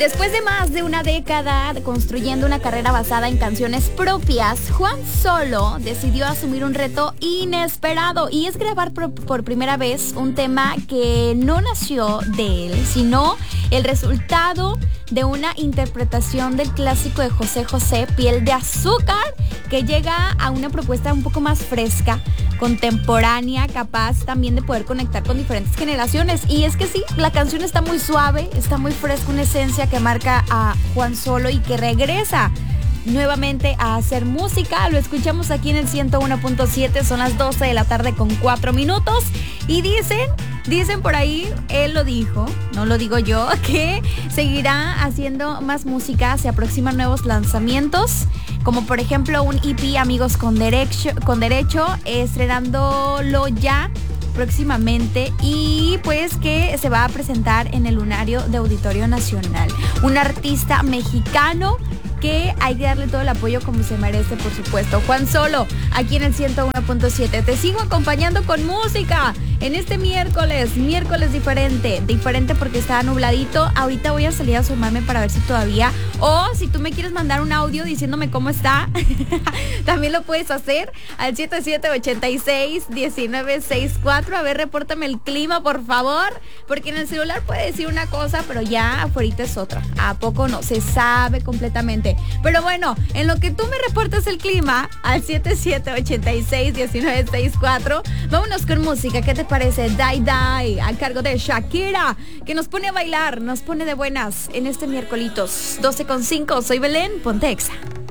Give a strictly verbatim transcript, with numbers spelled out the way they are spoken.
Después de más de una década construyendo una carrera basada en canciones propias, Juan Solo decidió asumir un reto inesperado y es grabar por, por primera vez un tema que no nació de él, sino el resultado de una interpretación del clásico de José José, Piel de Azúcar, que llega a una propuesta un poco más fresca, contemporánea, capaz también de poder conectar con diferentes generaciones. Y es que sí, la canción está muy suave, está muy fresca, una esencia que marca a Juan Solo y que regresa nuevamente a hacer música. Lo escuchamos aquí en el ciento uno punto siete, son las doce de la tarde con cuatro minutos y dicen, dicen por ahí, él lo dijo, no lo digo yo, que seguirá haciendo más música, se aproximan nuevos lanzamientos, como por ejemplo un E P Amigos con Derecho, con Derecho, estrenándolo ya próximamente y pues que se va a presentar en el Lunario de Auditorio Nacional. Un artista mexicano que hay que darle todo el apoyo como se merece, por supuesto. Juan Solo, aquí en el ciento uno punto siete. Te sigo acompañando con música en este miércoles, miércoles diferente, diferente porque está nubladito. Ahorita voy a salir a asomarme para ver si todavía, o si tú me quieres mandar un audio diciéndome cómo está, también lo puedes hacer al siete siete ocho seis uno nueve seis cuatro. A ver, repórtame el clima, por favor, porque en el celular puede decir una cosa, pero ya afuera es otra. ¿A poco no? Se sabe completamente. Pero bueno, en lo que tú me reportas el clima al siete siete ocho seis uno nueve seis cuatro, vámonos con música. ¿Qué te parece? Die Die, a cargo de Shakira, que nos pone a bailar, nos pone de buenas en este miércolitos doce con cinco. Soy Belén, ponte Exa.